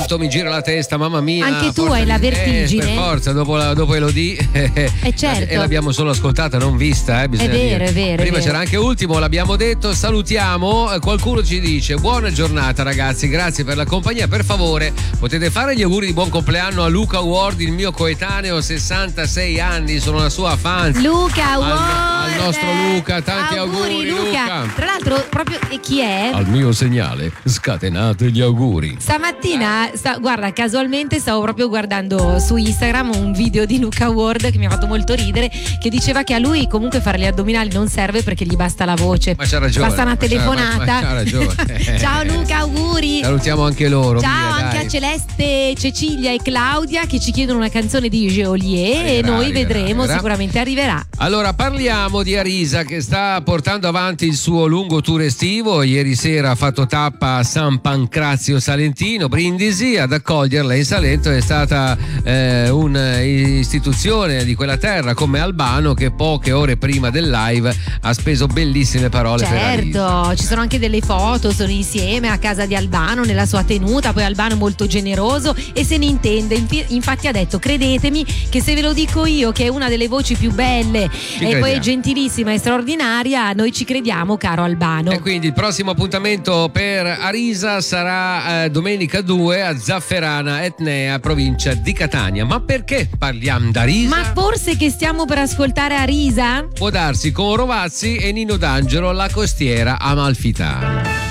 tutto mi gira la testa, mamma mia. Anche tu hai la vertigine. Per forza, dopo Elodie. Certo. E l'abbiamo solo ascoltata, non vista, bisogna dire. È vero. Prima c'era anche Ultimo, l'abbiamo detto, salutiamo. Qualcuno ci dice: buona giornata ragazzi, grazie per la compagnia. Per favore, potete fare gli auguri di buon compleanno a Luca Ward, il mio coetaneo, 66 anni, sono la sua fan. Luca Ward. Al nostro Luca, tanti auguri Luca. Tra l'altro, proprio chi è? Al mio segnale, scatenate gli auguri. Stamattina, guarda, casualmente stavo proprio guardando su Instagram un video di Luca Ward che mi ha fatto molto ridere, che diceva che a lui comunque fare gli addominali non serve perché gli basta la voce. Ma c'ha ragione. Basta una telefonata. C'ha ragione. Ciao Luca, auguri. Salutiamo anche loro. Ciao anche a Celeste, Cecilia e Claudia che ci chiedono una canzone di Geolier e noi vedremo, sicuramente arriverà. Allora parliamo di Arisa che sta portando avanti il suo lungo tour estivo. Ieri sera ha fatto tappa a San Pancrazio Salentino, Brindisi. Ad accoglierla in Salento è stata un'istituzione di quella terra come Albano, che poche ore prima del live ha speso bellissime parole per Arisa. Certo, ci sono anche delle foto, sono insieme a casa di Albano nella sua tenuta. Poi Albano è molto generoso e se ne intende, infatti ha detto: credetemi che se ve lo dico io che è una delle voci più belle e poi è gentilissima e straordinaria, noi ci crediamo, caro Albano. E quindi il prossimo appuntamento per Arisa sarà domenica 2 a Zafferana Etnea, provincia di Catania. Ma perché parliamo d'Arisa? Ma forse che stiamo per ascoltare Arisa? Può darsi, con Rovazzi e Nino D'Angelo, La costiera amalfitana.